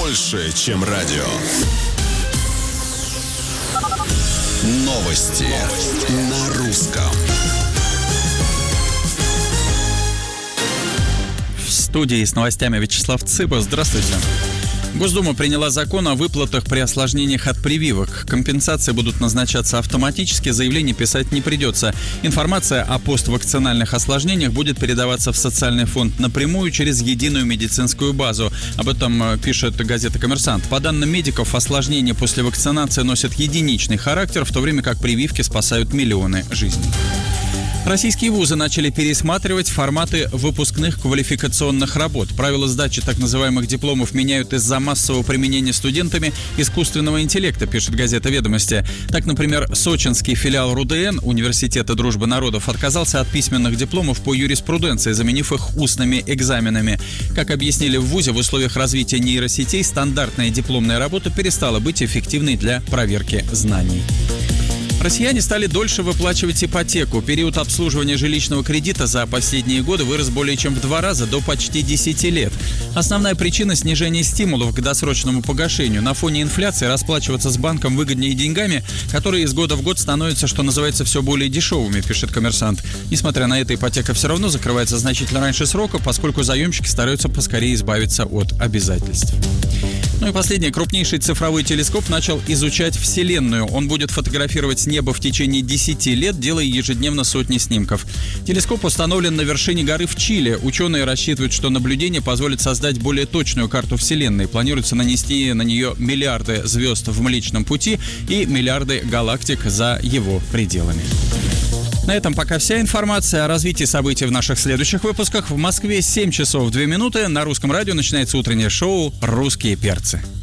больше, чем радио. Новости на русском. В студии с новостями Вячеслав Цыба. Здравствуйте. Госдума приняла закон о выплатах при осложнениях от прививок. Компенсации будут назначаться автоматически, заявление писать не придется. Информация о поствакцинальных осложнениях будет передаваться в социальный фонд напрямую через единую медицинскую базу. Об этом пишет газета «Коммерсант». По данным медиков, осложнения после вакцинации носят единичный характер, в то время как прививки спасают миллионы жизней. Российские вузы начали пересматривать форматы выпускных квалификационных работ. Правила сдачи так называемых дипломов меняют из-за массового применения студентами искусственного интеллекта, пишет газета «Ведомости». Так, например, сочинский филиал РУДН, Университета дружбы народов, отказался от письменных дипломов по юриспруденции, заменив их устными экзаменами. Как объяснили в вузе, в условиях развития нейросетей стандартная дипломная работа перестала быть эффективной для проверки знаний. Россияне стали дольше выплачивать ипотеку. Период обслуживания жилищного кредита за последние годы вырос более чем в 2 раза, до почти 10 лет. Основная причина – снижение стимулов к досрочному погашению. На фоне инфляции расплачиваться с банком выгоднее деньгами, которые из года в год становятся, что называется, все более дешевыми, пишет «Коммерсант». Несмотря на это, ипотека все равно закрывается значительно раньше срока, поскольку заемщики стараются поскорее избавиться от обязательств. Ну и последнее. Крупнейший цифровой телескоп начал изучать Вселенную. Он будет фотографировать небо в течение 10 лет, делая ежедневно сотни снимков. Телескоп установлен на вершине горы в Чили. Ученые рассчитывают, что наблюдение позволит создать более точную карту Вселенной. Планируется нанести на нее миллиарды звезд в Млечном Пути и миллиарды галактик за его пределами. На этом пока вся информация. О развитии событий в наших следующих выпусках. В Москве 7 часов 2 минуты. На Русском радио начинается утреннее шоу «Русские перцы».